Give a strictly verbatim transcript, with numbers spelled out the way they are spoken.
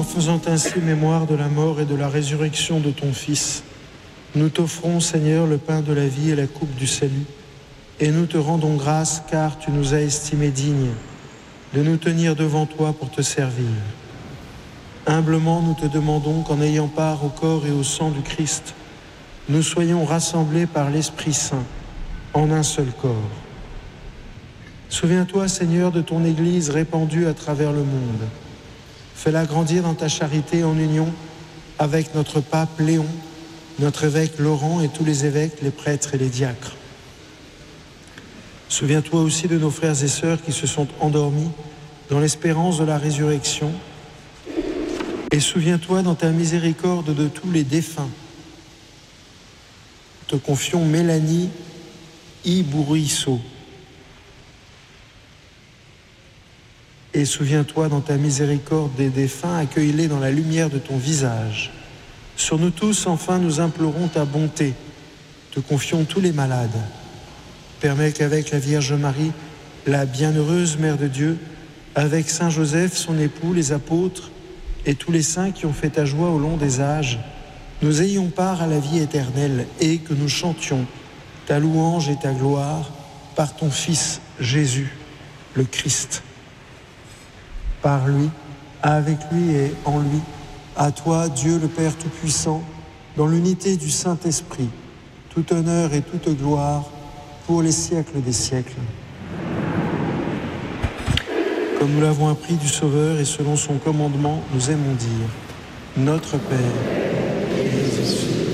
faisant ainsi mémoire de la mort et de la résurrection de ton Fils, nous t'offrons, Seigneur, le pain de la vie et la coupe du salut, et nous te rendons grâce car tu nous as estimés dignes de nous tenir devant toi pour te servir. Humblement, nous te demandons qu'en ayant part au corps et au sang du Christ, nous soyons rassemblés par l'Esprit Saint en un seul corps. Souviens-toi, Seigneur, de ton Église répandue à travers le monde. Fais-la grandir dans ta charité en union avec notre pape Léon, notre évêque Laurent et tous les évêques, les prêtres et les diacres. Souviens-toi aussi de nos frères et sœurs qui se sont endormis dans l'espérance de la résurrection. Et souviens-toi dans ta miséricorde de tous les défunts. Te confions Mélanie Ibourisso. Et souviens-toi dans ta miséricorde des défunts, accueille-les dans la lumière de ton visage. Sur nous tous, enfin, nous implorons ta bonté. Te confions tous les malades. Permets qu'avec la Vierge Marie, la bienheureuse Mère de Dieu, avec Saint Joseph, son époux, les apôtres et tous les saints qui ont fait ta joie au long des âges, nous ayons part à la vie éternelle et que nous chantions ta louange et ta gloire par ton Fils Jésus, le Christ. Par lui, avec lui et en lui, à toi, Dieu le Père Tout-Puissant, dans l'unité du Saint-Esprit, tout honneur et toute gloire pour les siècles des siècles. Comme nous l'avons appris du Sauveur et selon son commandement, nous aimons dire : Notre Père, qui es aux cieux,